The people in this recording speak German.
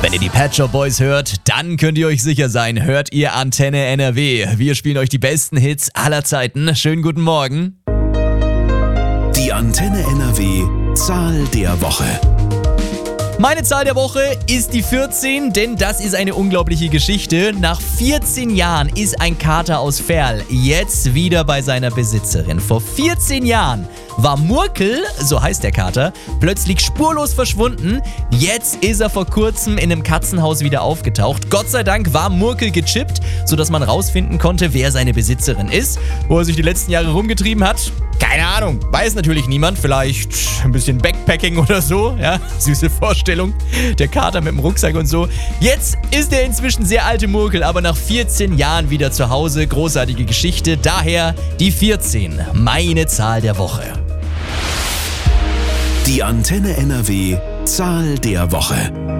Wenn ihr die Pet Shop Boys hört, dann könnt ihr euch sicher sein, hört ihr Antenne NRW. Wir spielen euch die besten Hits aller Zeiten. Schönen guten Morgen. Die Antenne NRW Zahl der Woche. Meine Zahl der Woche ist die 14, denn das ist eine unglaubliche Geschichte. Nach 14 Jahren ist ein Kater aus Verl jetzt wieder bei seiner Besitzerin. Vor 14 Jahren war Murkel, so heißt der Kater, plötzlich spurlos verschwunden. Jetzt ist er vor kurzem in einem Katzenhaus wieder aufgetaucht. Gott sei Dank war Murkel gechippt, sodass man rausfinden konnte, wer seine Besitzerin ist. Wo er sich die letzten Jahre rumgetrieben hat, keine Ahnung, weiß natürlich niemand. Vielleicht ein bisschen Backpacking oder so, ja, süße Vorstellung. Der Kater mit dem Rucksack und so. Jetzt ist der inzwischen sehr alte Murkel, aber nach 14 Jahren wieder zu Hause. Großartige Geschichte, daher die 14, meine Zahl der Woche. Die Antenne NRW Zahl der Woche.